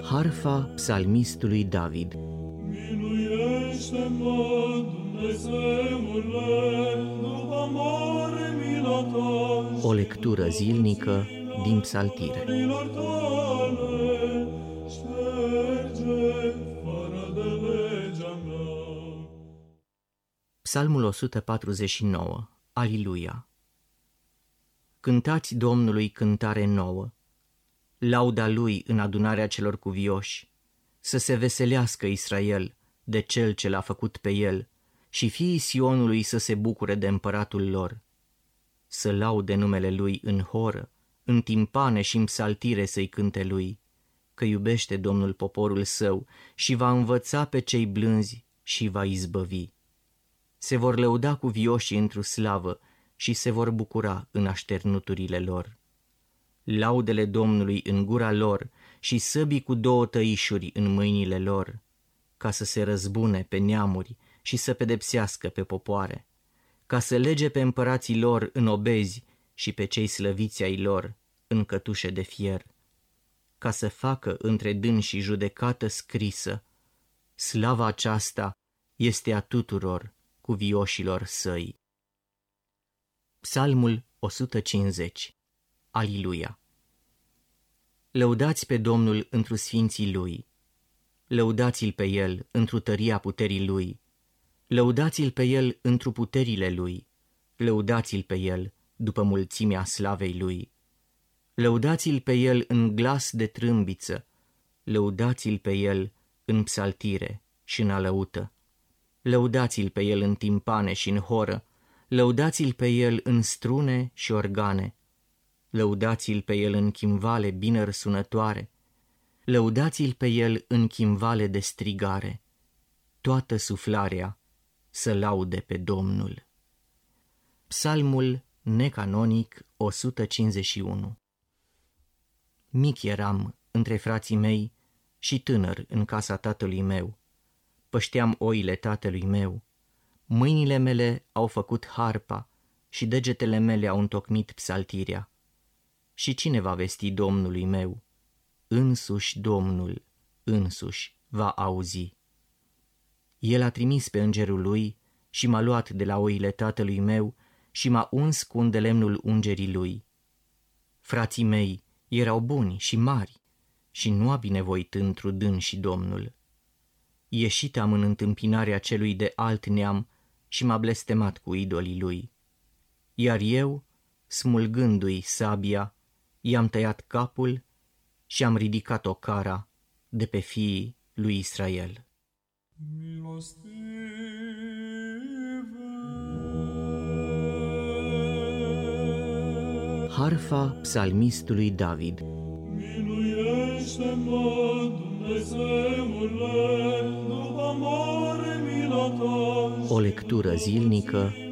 Harfa psalmistului David. Miluiește-mă, Dumnezeule, după mare mila ta. O lectură zilnică din Psaltire. Milor tale, șterge fără de legea mea. Psalmul 149. Aliluia! Cântați Domnului cântare nouă, lauda Lui în adunarea celor cuvioși, să se veselească Israel de Cel ce l-a făcut pe el și fiii Sionului să se bucure de împăratul lor. Să laude numele Lui în horă, în timpane și în psaltire să-i cânte Lui, că iubește Domnul poporul său și va învăța pe cei blânzi și va izbăvi. Se vor lăuda cuvioșii într-o slavă și se vor bucura în așternuturile lor. Laudele Domnului în gura lor și săbii cu două tăișuri în mâinile lor, ca să se răzbune pe neamuri și să pedepsească pe popoare, ca să lege pe împărații lor în obezi și pe cei slăviți ai lor în cătușe de fier, ca să facă între dânsii judecată scrisă. Slava aceasta este a tuturor cuvioșilor săi. Psalmul 150. Aliluia! Lăudați pe Domnul întru sfinții Lui, lăudați-L pe El întru tăria puterii Lui, lăudați-L pe El întru puterile Lui, lăudați-L pe El după mulțimea slavei Lui, lăudați-L pe El în glas de trâmbiță, lăudați-L pe El în psaltire și în alăută, lăudați-L pe El în timpane și în horă, lăudați-L pe El în strune și organe, lăudați-L pe El în chimvale bine răsunătoare, lăudați-L pe El în chimvale de strigare, toată suflarea să laude pe Domnul. Psalmul necanonic 151. Mic eram între frații mei și tânăr în casa tatălui meu, pășteam oile tatălui meu, mâinile mele au făcut harpa și degetele mele au întocmit psaltirea. Și cine va vesti Domnului meu? Însuși Domnul, însuși va auzi. El a trimis pe îngerul lui și m-a luat de la oile tatălui meu și m-a uns cu îndelemnul ungerii lui. Frații mei erau buni și mari și nu a binevoit întru dânsi Domnul. Ieșit am în întâmpinarea celui de alt neam și m-a blestemat cu idolii lui. Iar eu, smulgându-i sabia, i-am tăiat capul și am ridicat o cara de pe fiii lui Israel. Harfa psalmistului David. Miluiește-mă, Dumnezeule, după mare mila ta. O lectură zilnică